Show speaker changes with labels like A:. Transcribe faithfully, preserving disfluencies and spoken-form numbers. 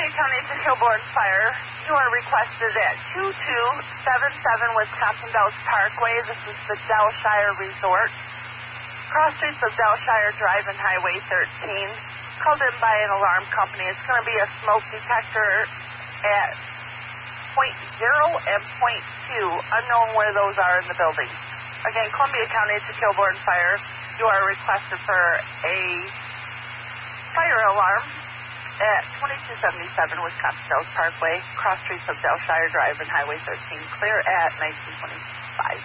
A: Columbia County to Kilbourne Fire. You are requested at two two seven seven Wisconsin Dells Parkway. This is the Delshire Resort. Cross streets of Delshire Drive and Highway thirteen. Called in by an alarm company. It's going to be a smoke detector at point zero and point two. Unknown where those are in the building. Again, Columbia County to Kilbourne Fire. You are requested for a fire alarm at twenty-two seventy-seven Wisconsin Dells Parkway, cross streets of Delshire Drive and Highway thirteen, clear at nineteen twenty-five.